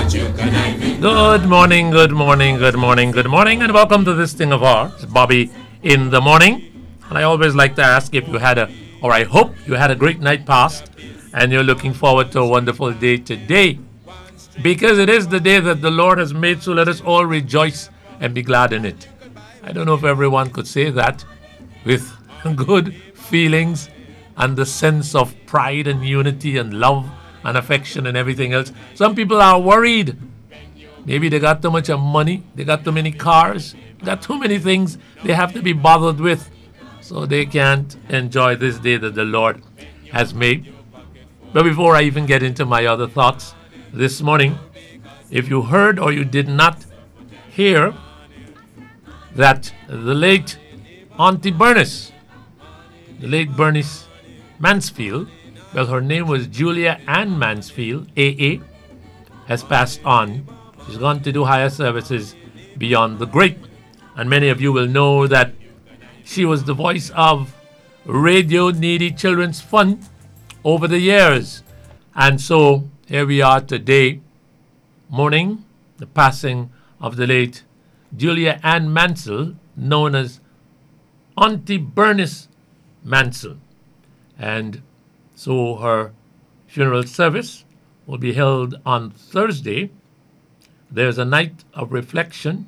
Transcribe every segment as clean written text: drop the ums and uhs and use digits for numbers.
Good morning, good morning, good morning, good morning, and welcome to this thing of ours, Bobby in the morning. And I always like to ask if you had or I hope you had a great night past, and you're looking forward to a wonderful day today, because it is the day that the Lord has made, so let us all rejoice and be glad in it. I don't know if everyone could say that with good feelings and the sense of pride and unity and love and affection and everything else. Some people are worried. Maybe they got too much money, they got too many cars, got too many things they have to be bothered with, so they can't enjoy this day that the Lord has made. But before I even get into my other thoughts this morning, if you heard or you did not hear that the late Auntie Bernice, the late Bernice Mansfield, well, her name was Julia Ann Mansfield, AA, has passed on. She's gone to do higher services beyond the great. And many of you will know that she was the voice of Radio Needy Children's Fund over the years. And so here we are today, mourning the passing of the late Julia Ann Mansell, known as Auntie Bernice Mansell. And so her funeral service will be held on Thursday. There's a night of reflection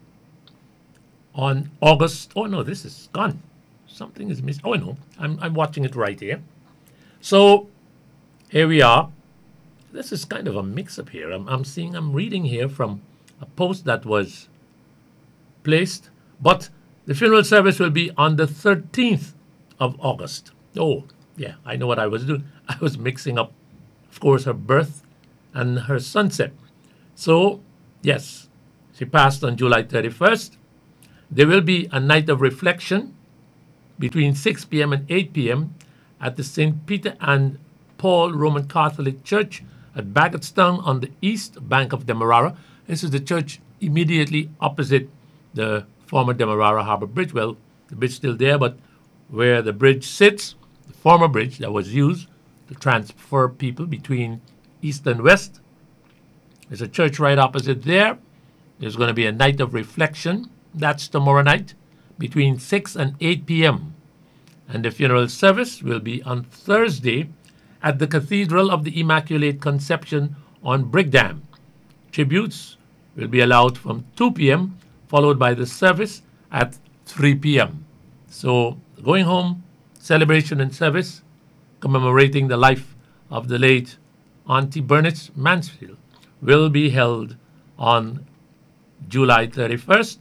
on August. Oh no, this is gone. Something is missing. Oh no, I'm watching it right here. So here we are. This is kind of a mix-up here. I'm reading here from a post that was placed, but the funeral service will be on the 13th of August. Oh, yeah, I know what I was doing. I was mixing up, of course, her birth and her sunset. So, yes, she passed on July 31st. There will be a night of reflection between 6 p.m. and 8 p.m. at the St. Peter and Paul Roman Catholic Church at Bagotstown on the east bank of Demerara. This is the church immediately opposite the former Demerara Harbor Bridge. Well, the bridge is still there, but where the bridge sits, the former bridge that was used to transfer people between east and west, there's a church right opposite there. There's going to be a night of reflection. That's tomorrow night between 6 and 8 p.m. And the funeral service will be on Thursday at the Cathedral of the Immaculate Conception on Brigdam. Tributes will be allowed from 2 p.m., followed by the service at 3 p.m. So, going home, celebration and service commemorating the life of the late Auntie Bernice Mansfield will be held on July 31st,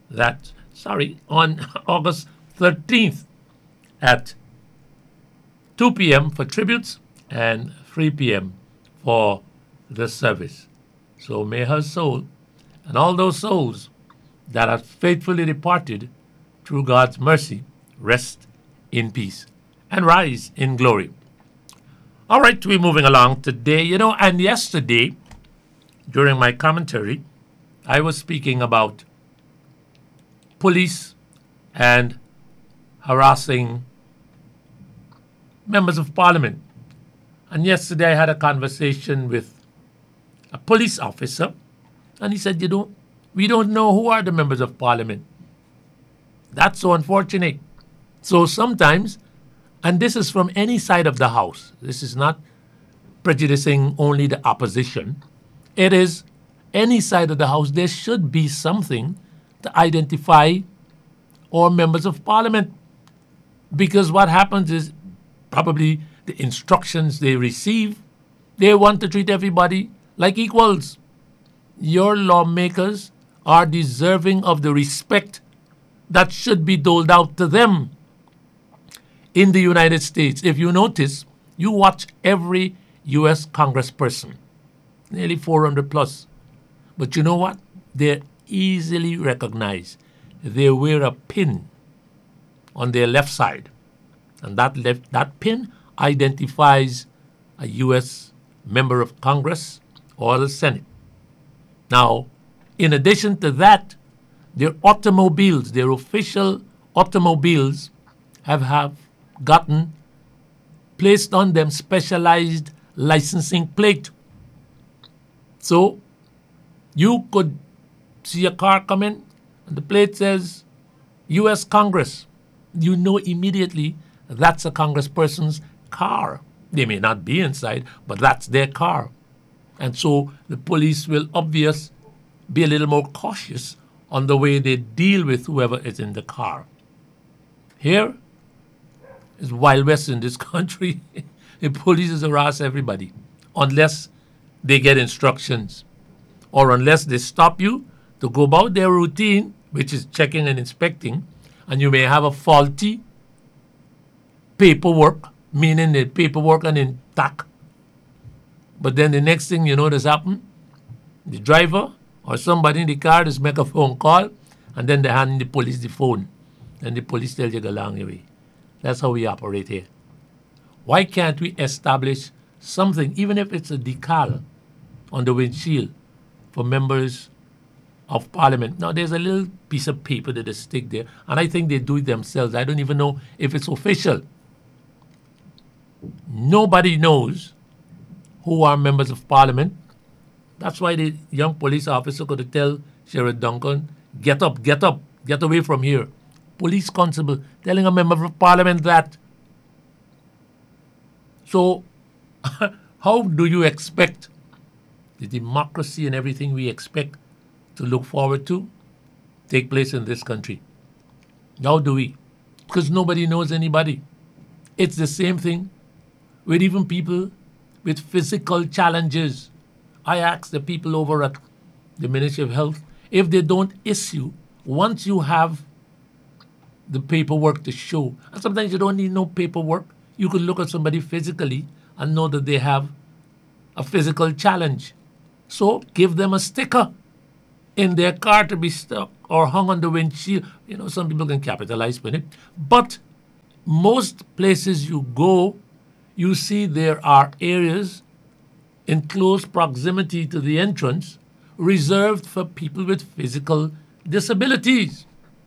on August 13th at 2 p.m. for tributes and 3 p.m. for the service. So may her soul and all those souls that have faithfully departed through God's mercy rest in peace and rise in glory. All right, we're moving along today, and yesterday, during my commentary, I was speaking about police and harassing members of parliament. And yesterday I had a conversation with a police officer, and he said, we don't know who are the members of parliament. That's so unfortunate. So sometimes, and this is from any side of the house, this is not prejudicing only the opposition, it is any side of the house, there should be something to identify all members of parliament. Because what happens is probably the instructions they receive, they want to treat everybody like equals. Your lawmakers are deserving of the respect that should be doled out to them. In the United States, if you notice, you watch every U.S. congressperson, nearly 400 plus. But you know what? They're easily recognized. They wear a pin on their left side. And that pin identifies a U.S. member of Congress or the Senate. Now, in addition to that, their automobiles, their official automobiles have gotten placed on them specialized licensing plate. So You could see a car coming, and the plate says U.S. Congress. You know immediately that's a congressperson's car. They may not be inside, but that's their car. And so the police will be a little more cautious on the way they deal with whoever is in the car. Here is Wild West in this country. The police harass everybody unless they get instructions or unless they stop you to go about their routine, which is checking and inspecting, and you may have a faulty paperwork, meaning the paperwork are intact. But then the next thing you notice happen, the driver or somebody in the car just make a phone call, and then they hand the police the phone. And the police tell you go along your way. That's how we operate here. Why can't we establish something, even if it's a decal on the windshield for members of parliament? Now, there's a little piece of paper that they stick there, and I think they do it themselves. I don't even know if it's official. Nobody knows who are members of parliament. That's why the young police officer could tell Sheriff Duncan, get up, get away from here. Police constable telling a member of parliament that. So, how do you expect the democracy and everything we expect to look forward to take place in this country? How do we? Because nobody knows anybody. It's the same thing with even people with physical challenges. I ask the people over at the Ministry of Health if they don't issue, once you have the paperwork to show, and sometimes you don't need no paperwork, you could look at somebody physically and know that they have a physical challenge. So give them a sticker in their car to be stuck or hung on the windshield. You know, some people can capitalize with it. But most places you go, you see there are areas in close proximity to the entrance reserved for people with physical disabilities.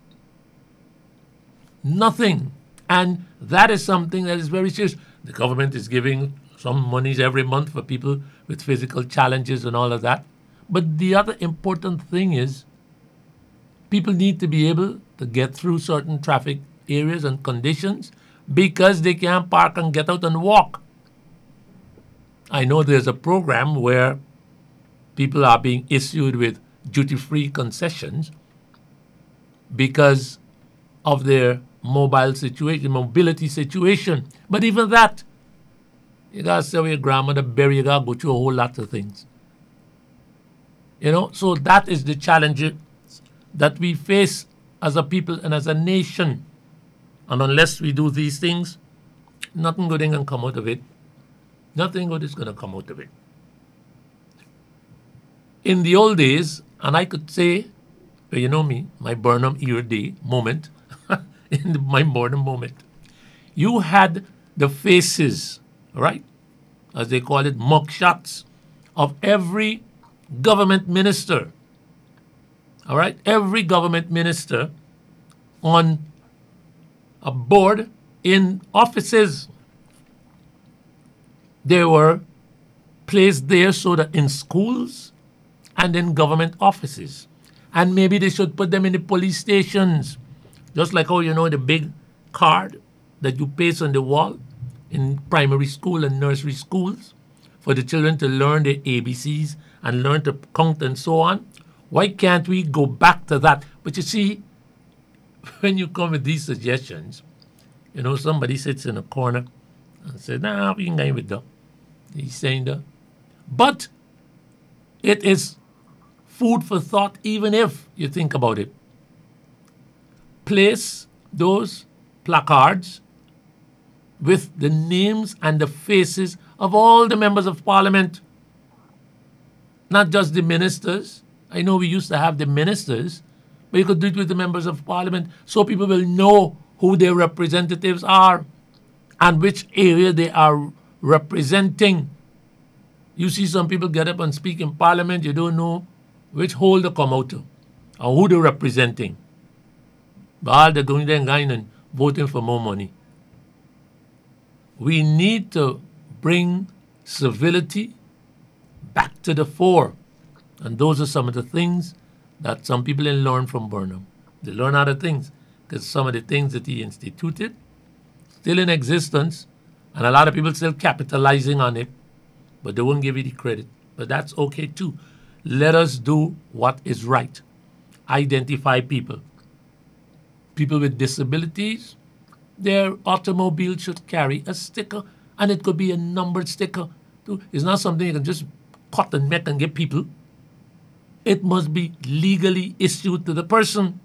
Nothing. And that is something that is very serious. The government is giving some monies every month for people with physical challenges and all of that. But the other important thing is people need to be able to get through certain traffic areas and conditions because they can't park and get out and walk. I know there's a program where people are being issued with duty-free concessions because of their mobility situation. But even that, you gotta say your grandmother bury, you gotta go through a whole lot of things. You know, so that is the challenge that we face as a people and as a nation. And unless we do these things, nothing good can come out of it. Nothing good is going to come out of it. In the old days, and I could say, well, you know me, my Burnham Ear Day moment, in my Burnham moment, you had the faces, right, as they call it, mugshots of every government minister. All right, every government minister on a board in offices. They were placed there so that in schools and in government offices. And maybe they should put them in the police stations. Just like how, you know, the big card that you paste on the wall in primary school and nursery schools for the children to learn their ABCs and learn to count and so on. Why can't we go back to that? But you see, when you come with these suggestions, you know, somebody sits in a corner and says, nah, we can go with that. He's saying that. But it is food for thought, even if you think about it. Place those placards with the names and the faces of all the members of parliament, not just the ministers. I know we used to have the ministers, but you could do it with the members of parliament so people will know who their representatives are and which area they are representing. You see some people get up and speak in parliament, you don't know which hole they come out of or who they're representing. But all they're going there and voting for more money. We need to bring civility back to the fore. And those are some of the things that some people learn from Burnham. They learn other things because some of the things that he instituted still in existence, and a lot of people still capitalizing on it, but they won't give you the credit. But that's okay too. Let us do what is right. Identify people. People with disabilities, their automobile should carry a sticker, and it could be a numbered sticker. It's not something you can just cut and make and give people. It must be legally issued to the person.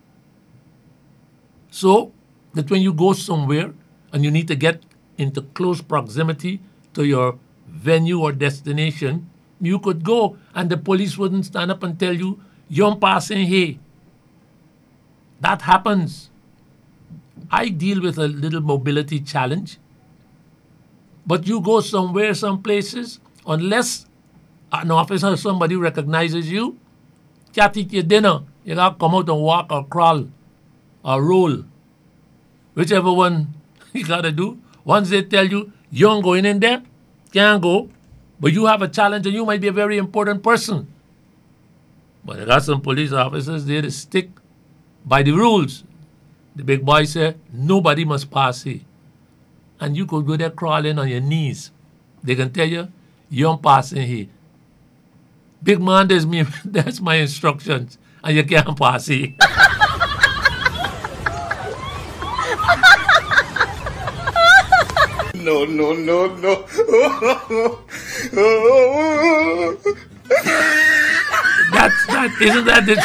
So that when you go somewhere and you need to get into close proximity to your venue or destination, you could go and the police wouldn't stand up and tell you, you're passing here. That happens. I deal with a little mobility challenge. But you go somewhere, some places, unless an officer or somebody recognizes you, can't eat your dinner. You got to come out and walk or crawl or roll. Whichever one you got to do. Once they tell you, you ain't going in there, can't go, but you have a challenge and you might be a very important person. But there got some police officers there to stick by the rules. The big boy said, nobody must pass here. And you could go there crawling on your knees. They can tell you, you ain't passing here. Big man, that's my instructions, and you can't pass here. No. Isn't that the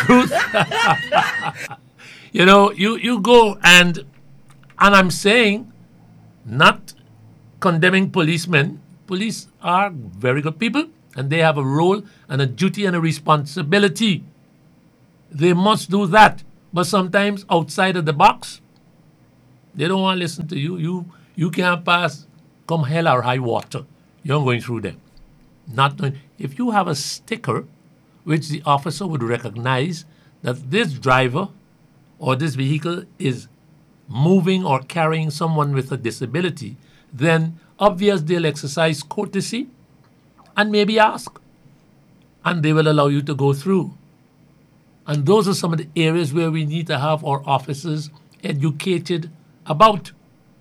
truth? You go and I'm saying, not condemning policemen. Police are very good people, and they have a role and a duty and a responsibility. They must do that. But sometimes outside of the box, they don't want to listen to you. You can't pass come hell or high water. You're going through them. Not knowing. If you have a sticker which the officer would recognize that this driver or this vehicle is moving or carrying someone with a disability, then obviously they'll exercise courtesy and maybe ask. And they will allow you to go through. And those are some of the areas where we need to have our officers educated about.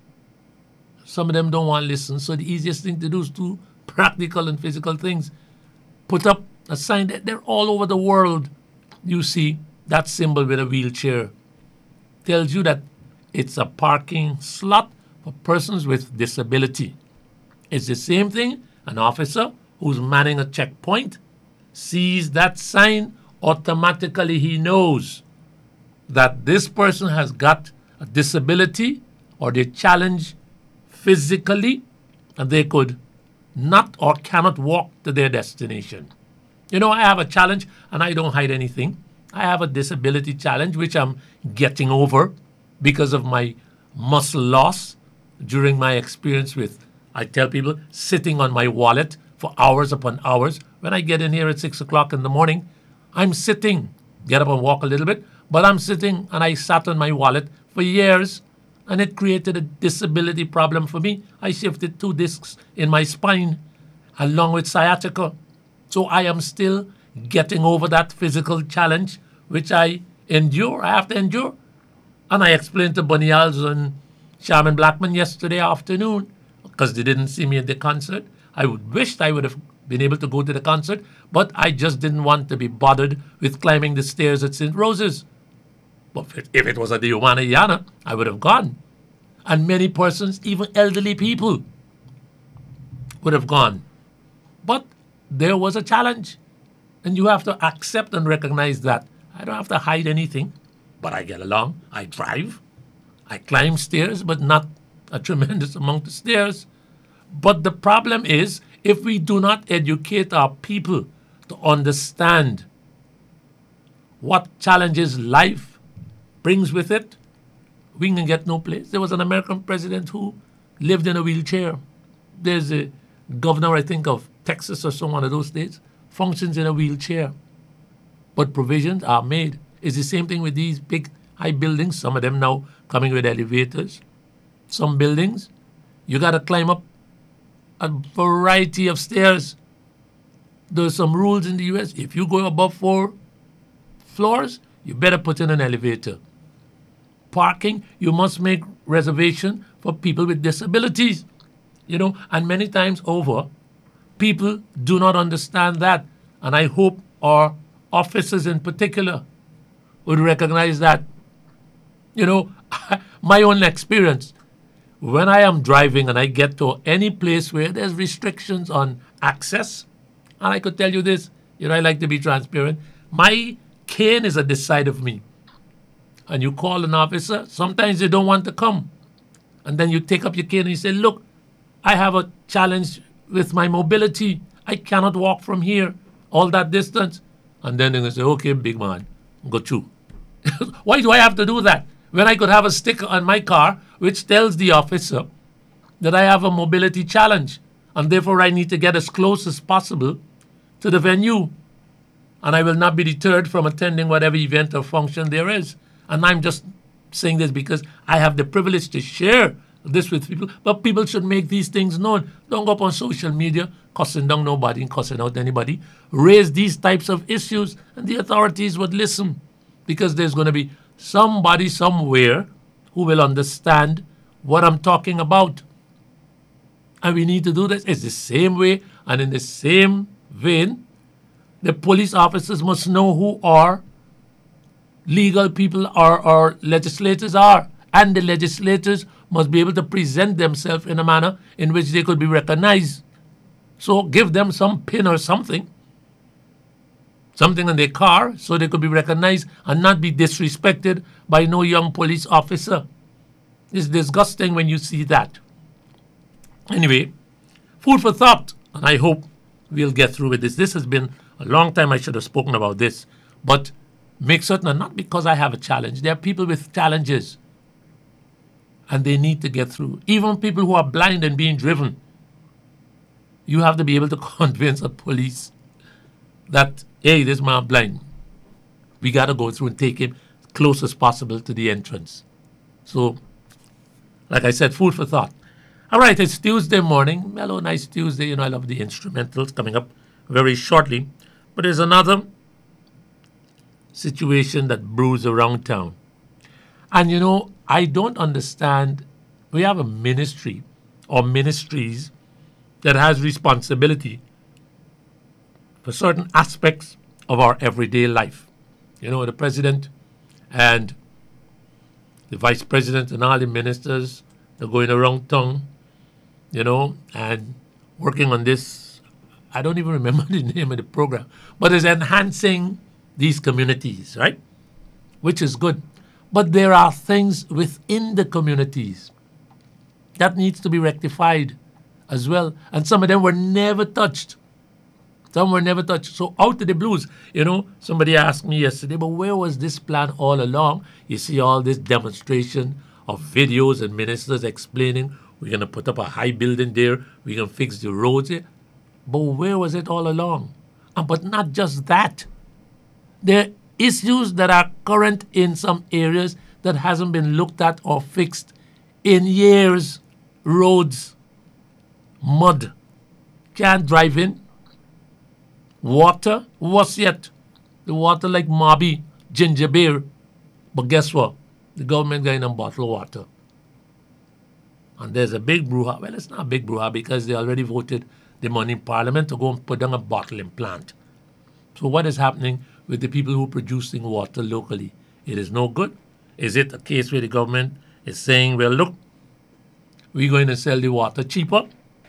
Some of them don't want to listen, so the easiest thing to do is do practical and physical things. Put up a sign that they're all over the world. You see that symbol with a wheelchair. Tells you that it's a parking slot for persons with disability. It's the same thing. An officer who's manning a checkpoint sees that sign, automatically he knows that this person has got a disability or they challenge physically and they could not or cannot walk to their destination. I have a challenge and I don't hide anything. I have a disability challenge which I'm getting over because of my muscle loss during my experience with, I tell people, sitting on my wallet for hours upon hours. When I get in here at 6 o'clock in the morning, I'm sitting, get up and walk a little bit, but I'm sitting and I sat on my wallet for years and it created a disability problem for me. I shifted 2 discs in my spine along with sciatica. So I am still getting over that physical challenge, which I have to endure. And I explained to Bunny Alves and Sharman Blackman yesterday afternoon, because they didn't see me at the concert. I wished I would have been able to go to the concert, but I just didn't want to be bothered with climbing the stairs at St. Rose's. But if it was at the Humana, I would have gone. And many persons, even elderly people, would have gone. But there was a challenge. And you have to accept and recognize that. I don't have to hide anything, but I get along. I drive. I climb stairs, but not a tremendous amount of stairs. But the problem is, if we do not educate our people to understand what challenges life brings with it, we can get no place. There was an American president who lived in a wheelchair. There's a governor, I think, of Texas or some one of those states, functions in a wheelchair. But provisions are made. It's the same thing with these big high buildings, some of them now coming with elevators. Some buildings, you got to climb up a variety of stairs. There's some rules in the US. If you go above 4 floors, you better put in an elevator. Parking, you must make reservation for people with disabilities. And many times over, people do not understand that. And I hope our officers in particular would recognize that. My own experience, when I am driving and I get to any place where there's restrictions on access, and I could tell you this, I like to be transparent, my cane is at the side of me. And you call an officer, sometimes they don't want to come. And then you take up your cane and you say, look, I have a challenge with my mobility. I cannot walk from here all that distance. And then they're going to say, okay, big man, go through. Why do I have to do that? When I could have a sticker on my car which tells the officer that I have a mobility challenge and therefore I need to get as close as possible to the venue. And I will not be deterred from attending whatever event or function there is. And I'm just saying this because I have the privilege to share this with people. But people should make these things known. Don't go up on social media cussing down nobody and cussing out anybody. Raise these types of issues and the authorities would listen, because there's going to be somebody somewhere who will understand what I'm talking about. And we need to do this. It's the same way and in the same vein, the police officers must know who our legal people or legislators are. And the legislators must be able to present themselves in a manner in which they could be recognized. So give them some pin or something in their car so they could be recognized and not be disrespected by no young police officer. It's disgusting when you see that. Anyway, food for thought, and I hope we'll get through with this. This has been a long time I should have spoken about this, but make certain, and not because I have a challenge, there are people with challenges and they need to get through. Even people who are blind and being driven, you have to be able to convince a police that, hey, this man blind. We got to go through and take him as close as possible to the entrance. So, like I said, food for thought. All right, it's Tuesday morning. Mellow, nice Tuesday. I love the instrumentals coming up very shortly. But there's another situation that brews around town. And, I don't understand. We have a ministry or ministries that has responsibility for certain aspects of our everyday life. The president and the vice president and all the ministers, they're going around town, and working on this. I don't even remember the name of the program, but it's enhancing these communities, right? Which is good. But there are things within the communities that needs to be rectified as well. And some of them were never touched. Some were never touched. So out of the blues, somebody asked me yesterday, but where was this plan all along? You see all this demonstration of videos and ministers explaining, we're going to put up a high building there, we're going to fix the roads here. But where was it all along? But not just that. There are issues that are current in some areas that hasn't been looked at or fixed in years. Roads, mud, can't drive in. Water, what's yet? The water like Mabi, ginger beer. But guess what? The government got in bottled water. And there's a big brouhaha. Well, it's not a big brouhaha because they already voted the money in Parliament to go and put down a bottling plant. So what is happening with the people who are producing water locally? It is no good. Is it a case where the government is saying, well, look, we're going to sell the water cheaper?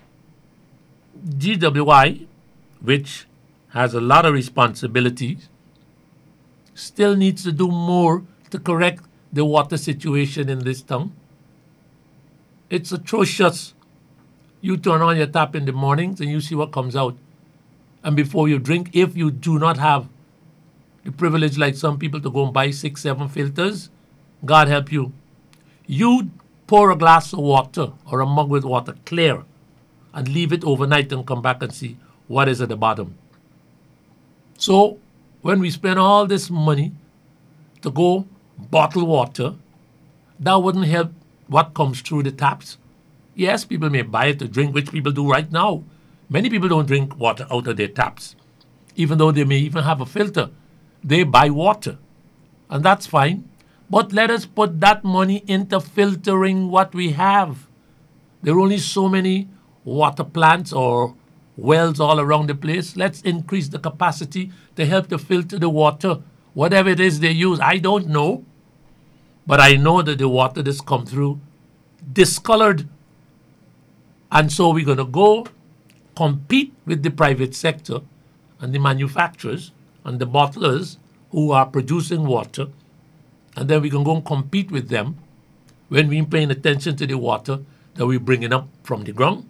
GWI, which has a lot of responsibilities, still needs to do more to correct the water situation in this town. It's atrocious. You turn on your tap in the mornings and you see what comes out. And before you drink, if you do not have the privilege like some people to go and buy 6, 7 filters, God help you. You pour a glass of water or a mug with water clear and leave it overnight and come back and see what is at the bottom. So when we spend all this money to go bottle water, that wouldn't help what comes through the taps. Yes, people may buy it to drink, which people do right now. Many people don't drink water out of their taps. even though they may even have a filter. They buy water, and that's fine. But let us put that money into filtering what we have. There are only so many water plants or wells all around the place. Let's increase the capacity to help to filter the water, whatever it is they use. I don't know, but I know that the water that's come through discolored. And so we're going to go compete with the private sector and the manufacturers and the bottlers who are producing water. And then we can go and compete with them when we're paying attention to the water that we're bringing up from the ground.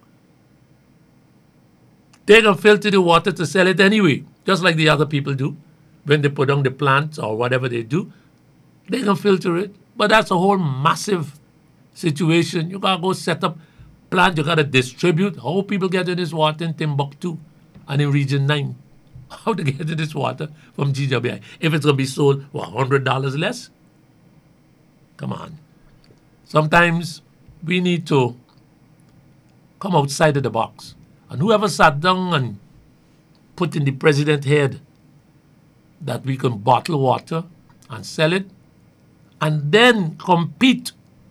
They can filter the water to sell it anyway, just like the other people do. When they put on the plants or whatever they do, they can filter it. But that's a whole massive situation. You got to go set up plant. You got to distribute. How people get to this water in Timbuktu and in Region 9? How to get to this water from GWI? If it's going to be sold, what, $100 less? Come on. Sometimes we need to come outside of the box. And whoever sat down and put in the president's head that we can bottle water and sell it and then compete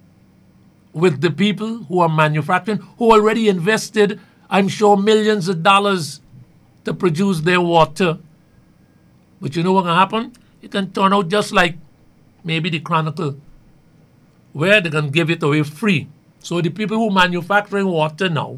with the people who are manufacturing, who already invested, I'm sure, millions of dollars to produce their water. But you know what can happen? It can turn out just like maybe the Chronicle, where they can give it away free. So the people who are manufacturing water now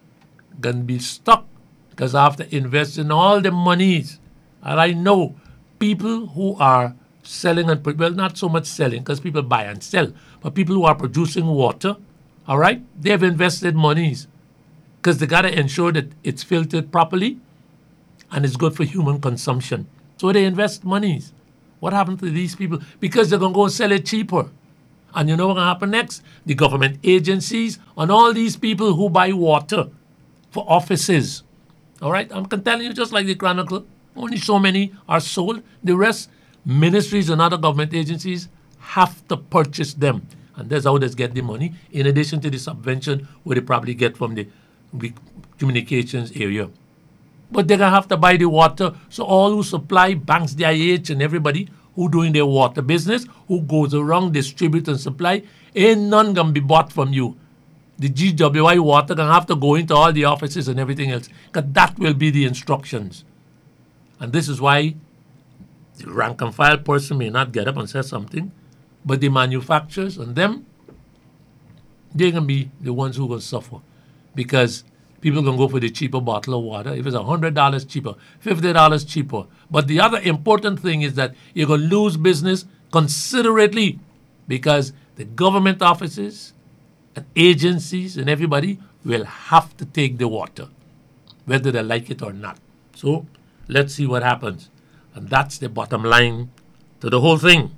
can be stuck because after investing all the monies, and I know people who are selling and, well, not so much selling because people buy and sell, but people who are producing water, all right, they've invested monies because they got to ensure that it's filtered properly and it's good for human consumption. So they invest monies. What happened to these people? Because they're going to go and sell it cheaper. And you know what's going to happen next? The government agencies and all these people who buy water for offices. All right? I'm telling you, just like the Chronicle, only so many are sold. The rest, ministries and other government agencies have to purchase them. And that's how they get the money, in addition to the subvention where they probably get from the communications area. But they're going to have to buy the water. So all who supply, banks, DIH, and everybody who doing their water business, who goes around, distribute and supply, ain't none going to be bought from you. The GWI water going to have to go into all the offices and everything else, because that will be the instructions. And this is why the rank and file person may not get up and say something, but the manufacturers and them, they're going to be the ones who are going to suffer, because people can go for the cheaper bottle of water. If it's $100 cheaper, $50 cheaper. But the other important thing is that you're going to lose business considerably, because the government offices and agencies and everybody will have to take the water, whether they like it or not. So let's see what happens. And that's the bottom line to the whole thing.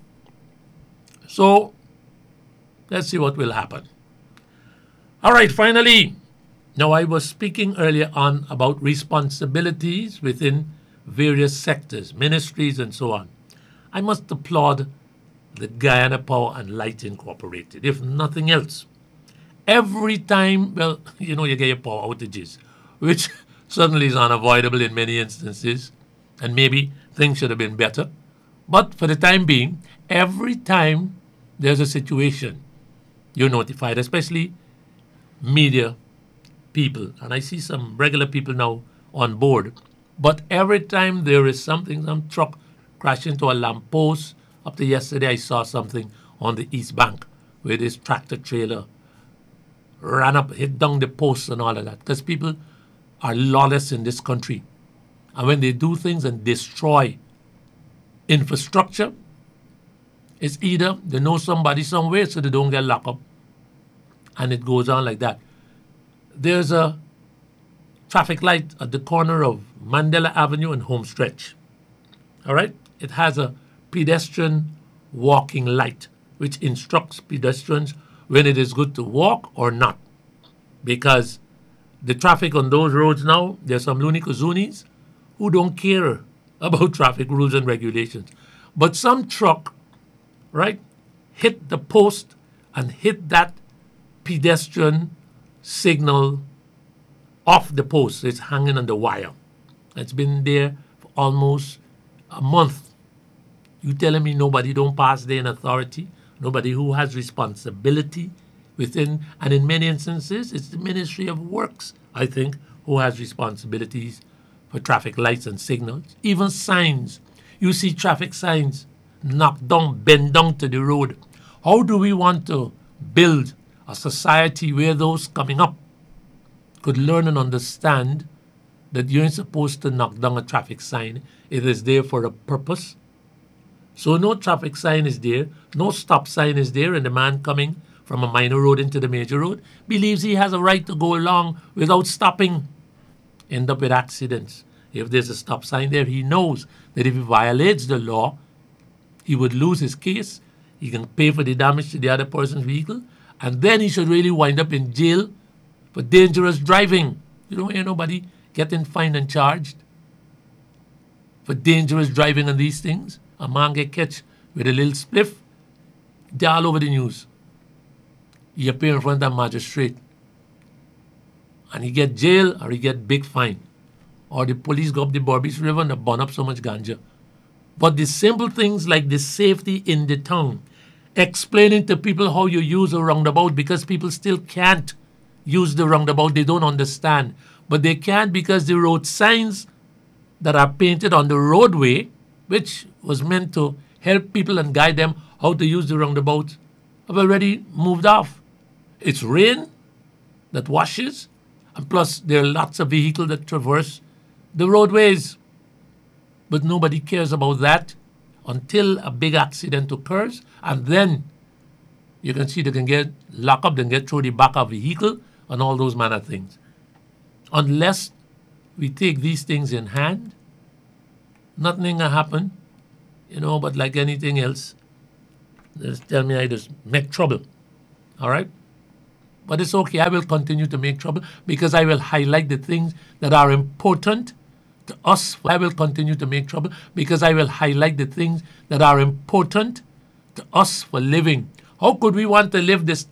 So let's see what will happen. All right, finally. Now, I was speaking earlier on about responsibilities within various sectors, ministries, and so on. I must applaud the Guyana Power and Light Incorporated, if nothing else. Every time, well, you know, you get your power outages, which certainly is unavoidable in many instances, and maybe things should have been better. But for the time being, every time there's a situation, you're notified, especially media people, and I see some regular people now on board. But every time there is something, some truck crashed into a lamppost. Up to yesterday, I saw something on the East Bank where this tractor trailer ran up, hit down the posts and all of that. Because people are lawless in this country. And when they do things and destroy infrastructure, it's either they know somebody somewhere so they don't get locked up. And it goes on like that. There's a traffic light at the corner of Mandela Avenue and Homestretch. All right? It has a pedestrian walking light, which instructs pedestrians when it is good to walk or not. Because the traffic on those roads now, there's some loony kazoonies who don't care about traffic rules and regulations. But some truck, right, hit the post and hit that pedestrian signal off the post. It's hanging on the wire. It's been there for almost a month. You telling me nobody don't pass there in authority? Nobody who has responsibility within, and in many instances, it's the Ministry of Works, I think, who has responsibilities for traffic lights and signals. Even signs. You see traffic signs knocked down, bent down to the road. How do we want to build a society where those coming up could learn and understand that you ain't supposed to knock down a traffic sign? It is there for a purpose. So no traffic sign is there, no stop sign is there, and the man coming from a minor road into the major road believes he has a right to go along without stopping. End up with accidents. If there's a stop sign there, he knows that if he violates the law, he would lose his case. He can pay for the damage to the other person's vehicle, and then he should really wind up in jail for dangerous driving. You don't hear nobody getting fined and charged for dangerous driving and these things. A man get catch with a little spliff, they're all over the news. He appear in front of a magistrate, and he get jail or he get big fine. Or the police go up the Berbice River and they burn up so much ganja. But the simple things like the safety in the town, explaining to people how you use a roundabout, because people still can't use the roundabout, they don't understand. But they can't because the road signs that are painted on the roadway, which was meant to help people and guide them how to use the roundabout, have already moved off. It's rain that washes, and plus there are lots of vehicles that traverse the roadways. But nobody cares about that until a big accident occurs, and then you can see they can get locked up, they can get through the back of vehicle and all those manner of things. Unless we take these things in hand, nothing will happen, but like anything else, just tell me I just make trouble. All right? But it's okay. I will continue to make trouble because I will highlight the things that are important to us. I will continue to make trouble because I will highlight the things that are important to us for living. How could we want to live this